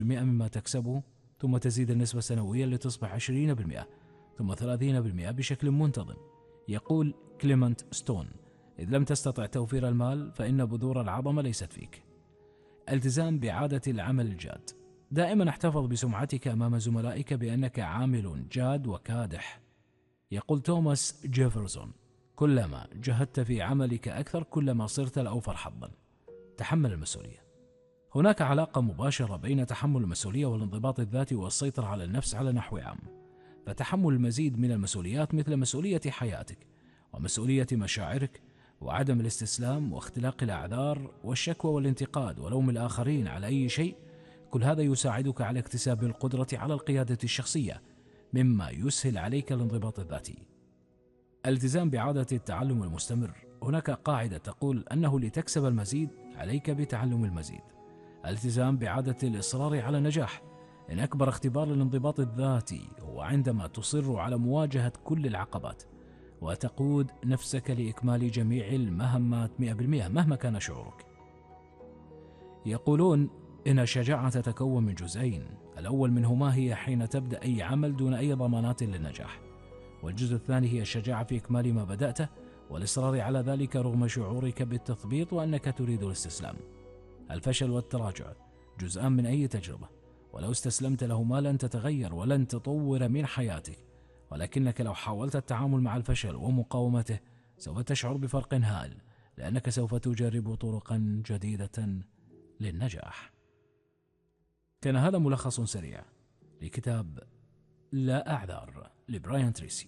مما تكسبه، ثم تزيد النسبة سنويا لتصبح 20%، ثم 30% بشكل منتظم. يقول كليمنت ستون: إذ لم تستطع توفير المال فإن بذور العظمة ليست فيك. التزام بعادة العمل الجاد. دائما احتفظ بسمعتك أمام زملائك بأنك عامل جاد وكادح. يقول توماس جيفرسون: كلما جهدت في عملك أكثر كلما صرت الأوفر حظا. تحمل المسؤولية. هناك علاقة مباشرة بين تحمل المسؤولية والانضباط الذاتي والسيطرة على النفس على نحو عام. فتحمل المزيد من المسؤوليات مثل مسؤولية حياتك ومسؤولية مشاعرك وعدم الاستسلام واختلاق الأعذار والشكوى والانتقاد ولوم الآخرين على أي شيء، كل هذا يساعدك على اكتساب القدرة على القيادة الشخصية، مما يسهل عليك الانضباط الذاتي. الالتزام بعادة التعلم المستمر. هناك قاعدة تقول أنه لتكسب المزيد عليك بتعلم المزيد. الالتزام بعادة الإصرار على النجاح. إن أكبر اختبار للانضباط الذاتي هو عندما تصر على مواجهة كل العقبات وتقود نفسك لإكمال جميع المهمات 100% مهما كان شعورك. يقولون إن الشجاعة تتكون من جزئين، الأول منهما هي حين تبدأ أي عمل دون أي ضمانات للنجاح، والجزء الثاني هي الشجاعة في إكمال ما بدأته والإصرار على ذلك رغم شعورك بالتثبيط وأنك تريد الاستسلام. الفشل والتراجع جزءان من أي تجربة، ولو استسلمت لهما لن تتغير ولن تطور من حياتك، ولكنك لو حاولت التعامل مع الفشل ومقاومته سوف تشعر بفرق هائل، لأنك سوف تجرب طرقا جديدة للنجاح. كان هذا ملخص سريع لكتاب لا أعذار لبرايان تريسي.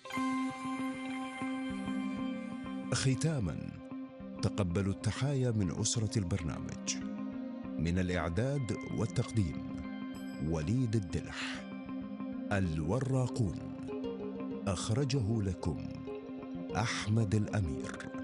ختاما، تقبلوا التحايا من أسرة البرنامج. من الإعداد والتقديم وليد الدلح. الوراقون. أخرجه لكم أحمد الأمير.